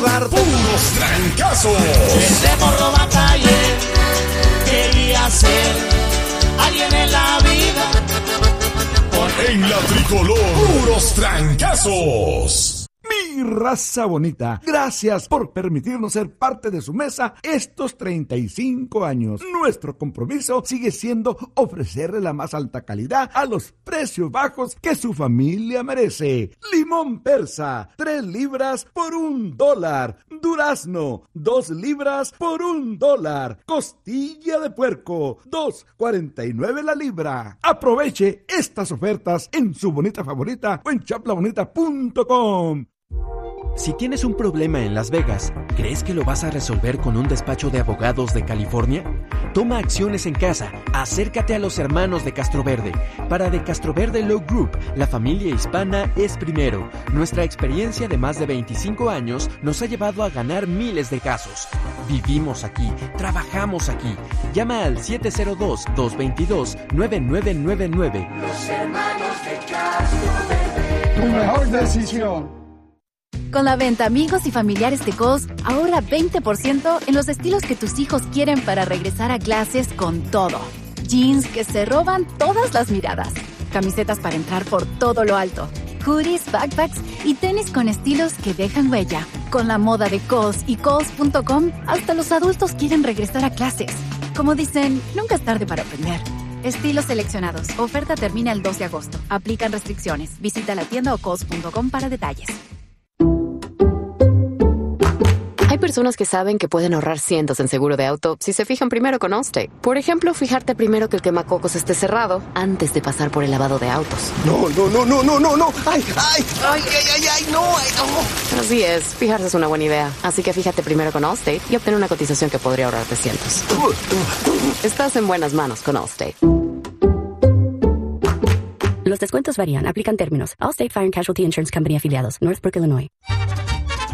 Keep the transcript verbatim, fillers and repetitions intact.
hogar. ¡Puros trancazos! Ese morro batallé, quería ser alguien en la vida. En la tricolor, puros trancazos. Mi raza bonita, gracias por permitirnos ser parte de su mesa estos treinta y cinco años. Nuestro compromiso sigue siendo ofrecerle la más alta calidad a los precios bajos que su familia merece. Limón persa, tres libras por un dólar. Durazno, dos libras por un dólar. Costilla de puerco, dos cuarenta y nueve la libra. Aproveche estas ofertas en su bonita favorita o en chapla bonita punto com. Si tienes un problema en Las Vegas, ¿crees que lo vas a resolver con un despacho de abogados de California? Toma acciones en casa, acércate a los hermanos de Castroverde. Para De Castroverde Law Group, la familia hispana es primero. Nuestra experiencia de más de veinticinco años nos ha llevado a ganar miles de casos. Vivimos aquí, trabajamos aquí. Llama al siete cero dos, dos dos dos, nueve nueve nueve nueve. Los hermanos de Castroverde. Tu mejor decisión. Con la venta Amigos y Familiares de Kohl's, ahorra veinte por ciento en los estilos que tus hijos quieren para regresar a clases con todo. Jeans que se roban todas las miradas. Camisetas para entrar por todo lo alto. Hoodies, backpacks y tenis con estilos que dejan huella. Con la moda de Kohl's y Kohl's punto com, hasta los adultos quieren regresar a clases. Como dicen, nunca es tarde para aprender. Estilos seleccionados. Oferta termina el dos de agosto. Aplican restricciones. Visita la tienda o Kohl's punto com para detalles. Hay personas que saben que pueden ahorrar cientos en seguro de auto si se fijan primero con Allstate. Por ejemplo, fijarte primero que el quemacocos esté cerrado antes de pasar por el lavado de autos. No, no, no, no, no, no, no. Ay, ay, ay, ay, ay, ay, no, ay, no. Así es, fijarse es una buena idea. Así que fíjate primero con Allstate y obtén una cotización que podría ahorrarte cientos. Estás en buenas manos con Allstate. Los descuentos varían. Aplican términos. Allstate Fire and Casualty Insurance Company afiliados. Northbrook, Illinois.